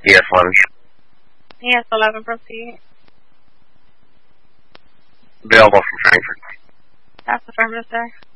ES1. ES11, proceed. Available from Frankfurt. That's affirmative, sir.